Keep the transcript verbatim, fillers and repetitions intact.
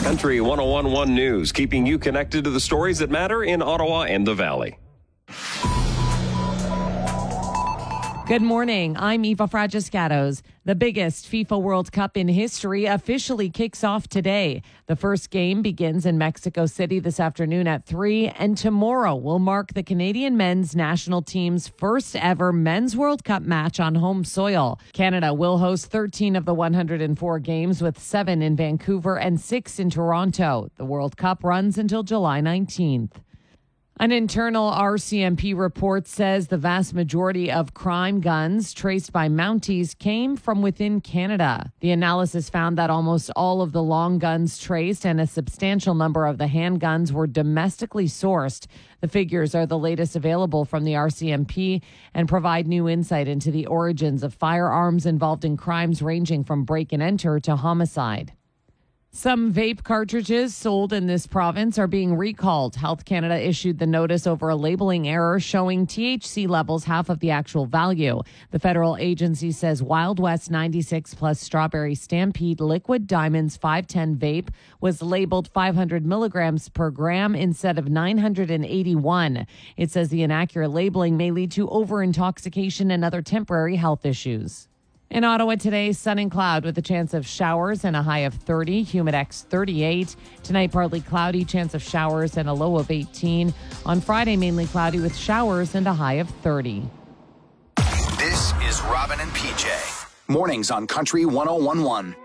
Country one oh one point one News, keeping you connected to the stories that matter in Ottawa and the Valley. Good morning. I'm Eva Fragiscatos. The biggest FIFA World Cup in history officially kicks off today. The first game begins in Mexico City this afternoon at three, and tomorrow will mark the Canadian men's national team's first ever Men's World Cup match on home soil. Canada will host thirteen of the one hundred four games, with seven in Vancouver and six in Toronto. The World Cup runs until July nineteenth. An internal R C M P report says the vast majority of crime guns traced by Mounties came from within Canada. The analysis found that almost all of the long guns traced and a substantial number of the handguns were domestically sourced. The figures are the latest available from the R C M P and provide new insight into the origins of firearms involved in crimes ranging from break and enter to homicide. Some vape cartridges sold in this province are being recalled. Health Canada issued the notice over a labeling error showing T H C levels half of the actual value. The federal agency says Wild West ninety-six plus Strawberry Stampede Liquid Diamonds five ten vape was labeled five hundred milligrams per gram instead of nine hundred eighty-one. It says the inaccurate labeling may lead to over-intoxication and other temporary health issues. In Ottawa today, sun and cloud with a chance of showers and a high of thirty, Humidex thirty-eight. Tonight, partly cloudy, chance of showers and a low of eighteen. On Friday, mainly cloudy with showers and a high of thirty. This is Robin and P J. Mornings on Country one oh one point one.